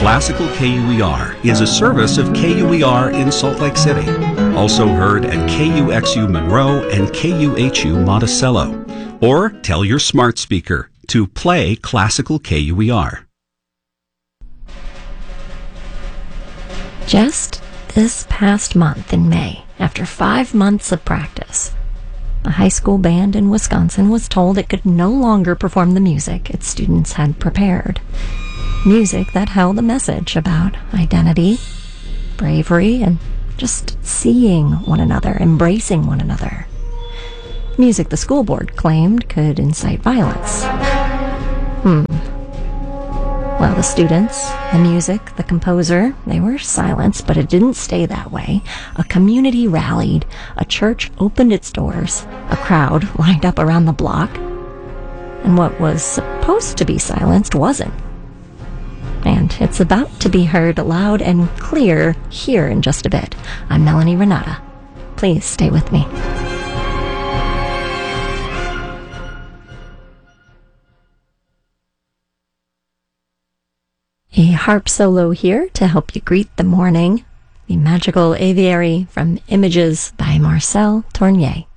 Classical KUER is a service of KUER in Salt Lake City. Also heard at KUXU Monroe and KUHU Monticello. Or tell your smart speaker to play Classical KUER. Just this past month in May, after 5 months of practice, a high school band in Wisconsin was told it could no longer perform the music its students had prepared. Music that held a message about identity, bravery, and just seeing one another, embracing one another. Music the school board claimed could incite violence. Well, the students, the music, the composer, they were silenced, but it didn't stay that way. A community rallied, a church opened its doors, a crowd lined up around the block, and what was supposed to be silenced wasn't. And it's about to be heard loud and clear here in just a bit. I'm Melanie Renata. Please stay with me. A harp solo here to help you greet the morning. The Magical Aviary from Images by Marcel Tournier.